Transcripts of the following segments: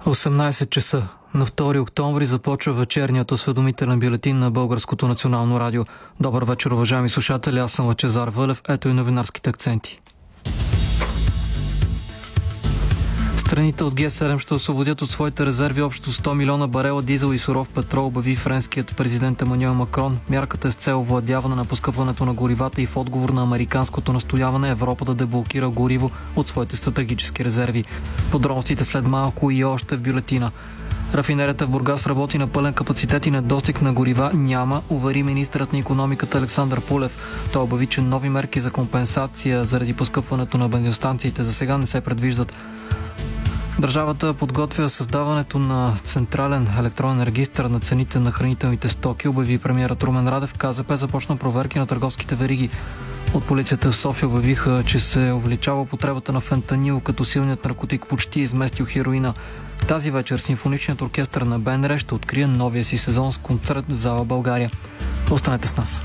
18 часа. На 2 октомври започва вечерният осведомителен бюлетин на Българското национално радио. Добър вечер, уважаеми слушатели, аз съм Лъчезар Вълев. Ето и новинарските акценти. Страните от Г7 ще освободят от своите резерви общо 100 милиона барела дизел и суров петрол, обяви френският президент Емануел Макрон. Мярката е с цел овладяване на поскъпването на горивата и в отговор на американското настояване Европа да деблокира гориво от своите стратегически резерви. Подробностите след малко и още в бюлетина. Рафинерията в Бургас работи на пълен капацитет и недостиг на горива няма, увери министърът на икономиката Александър Пулев. Той обяви, че нови мерки за компенсация заради поскъпването на бензиностанциите за сега не се предвиждат. Държавата подготвя създаването на централен електронен регистър на цените на хранителните стоки, обяви премиерът Румен Радев. КЗП започна проверки на търговските вериги. От полицията в София обявиха, че се увеличава употребата на фентанил, като силният наркотик почти изместил хероина. Тази вечер симфоничният оркестър на БНР ще открие новия си сезон с концерт в зала България. Останете с нас.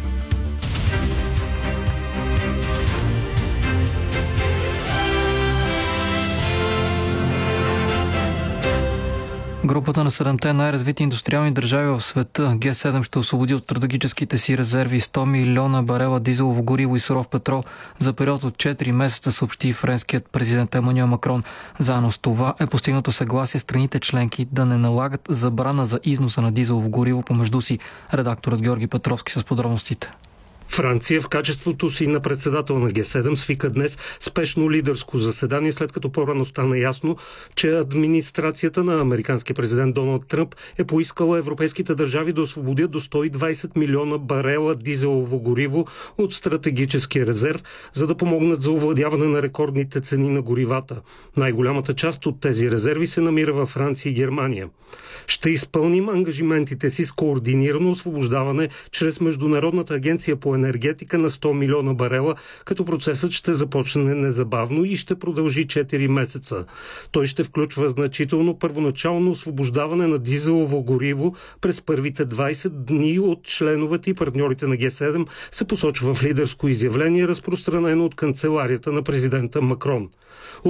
Групата на 7-те най-развити индустриални държави в света, Г7, ще освободи от стратегическите си резерви 100 милиона барела дизелово гориво и суров петрол за период от 4 месеца, съобщи френският президент Емануел Макрон. Заедно с това е постигнато съгласие страните членки да не налагат забрана за износа на дизелово гориво помежду си. Редакторът Георги Петровски с подробностите. Франция в качеството си на председател на Г7 свика днес спешно лидерско заседание, след като по-рано стана ясно, че администрацията на американския президент Доналд Тръмп е поискала европейските държави да освободят до 120 милиона барела дизелово гориво от стратегическия резерв, за да помогнат за овладяване на рекордните цени на горивата. Най-голямата част от тези резерви се намира във Франция и Германия. Ще изпълним ангажиментите си с координирано освобождаване чрез Международната агенция по енергетика на 100 милиона барела, като процесът ще започне незабавно и ще продължи 4 месеца. Той ще включва значително първоначално освобождаване на дизелово гориво през първите 20 дни от членовете и партньорите на Г7, се посочва в лидерско изявление, разпространено от канцеларията на президента Макрон.